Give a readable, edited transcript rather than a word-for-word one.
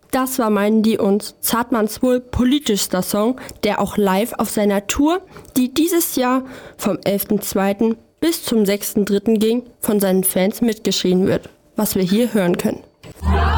Das war Meinen die uns, Zartmanns wohl politischster Song, der auch live auf seiner Tour, die dieses Jahr vom 11.2. bis zum 6.3. ging, von seinen Fans mitgeschrien wird, was wir hier hören können.